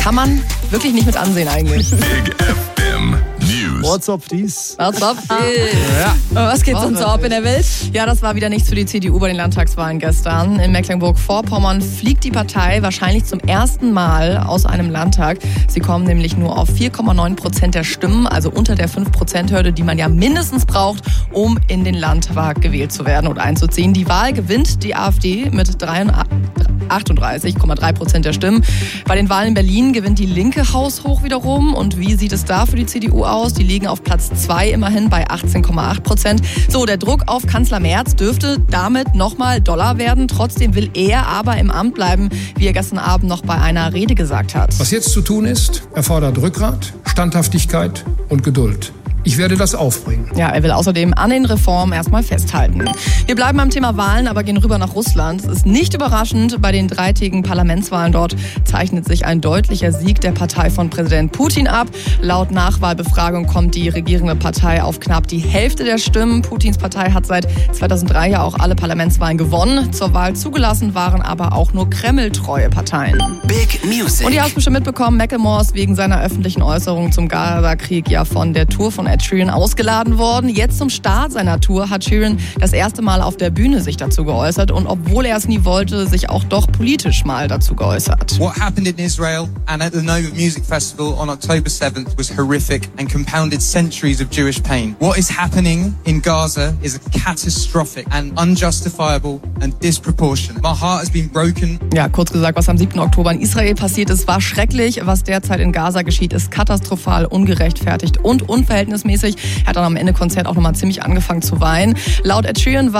Kann man wirklich nicht mit ansehen eigentlich. Big FM News. What's up, dies? What's up? Ja. Was geht sonst so ab in der Welt? Ja, das war wieder nichts für die CDU bei den Landtagswahlen gestern. In Mecklenburg-Vorpommern fliegt die Partei wahrscheinlich zum ersten Mal aus einem Landtag. Sie kommen nämlich nur auf 4,9% der Stimmen, also unter der 5%-Hürde, die man ja mindestens braucht, um in den Landtag gewählt zu werden oder einzuziehen. Die Wahl gewinnt die AfD mit 38,3% der Stimmen. Bei den Wahlen in Berlin gewinnt die Linke haushoch wiederum. Und wie sieht es da für die CDU aus? Die liegen auf Platz 2 immerhin bei 18,8%. So, der Druck auf Kanzler Merz dürfte damit nochmal doller werden. Trotzdem will er aber im Amt bleiben, wie er gestern Abend noch bei einer Rede gesagt hat. Was jetzt zu tun ist, erfordert Rückgrat, Standhaftigkeit und Geduld. Ich werde das aufbringen. Ja, er will außerdem an den Reformen erstmal festhalten. Wir bleiben beim Thema Wahlen, aber gehen rüber nach Russland. Es ist nicht überraschend, bei den dreitägigen Parlamentswahlen dort zeichnet sich ein deutlicher Sieg der Partei von Präsident Putin ab. Laut Nachwahlbefragung kommt die regierende Partei auf knapp die Hälfte der Stimmen. Putins Partei hat seit 2003 ja auch alle Parlamentswahlen gewonnen. Zur Wahl zugelassen waren aber auch nur kremltreue Parteien. Big Music. Und ihr habt bestimmt mitbekommen, Macklemore ist wegen seiner öffentlichen Äußerungen zum Gaza-Krieg ja von der Tour von Ed Sheeran ausgeladen worden. Jetzt zum Start seiner Tour hat Sheeran das erste Mal auf der Bühne sich dazu geäußert und obwohl er es nie wollte, sich auch doch politisch mal dazu geäußert. What happened in Israel and at the Nova Music Festival on October 7th was horrific and compounded centuries of Jewish pain. What is happening in Gaza is catastrophic and unjustifiable and disproportionate. My heart has been broken. Ja, kurz gesagt, was am 7. Oktober in Israel passiert ist, war schrecklich. Was derzeit in Gaza geschieht, ist katastrophal, ungerechtfertigt und unverhältnismäßig. Er hat dann am Ende Konzert auch nochmal ziemlich angefangen zu weinen. Laut Ed Sheeran war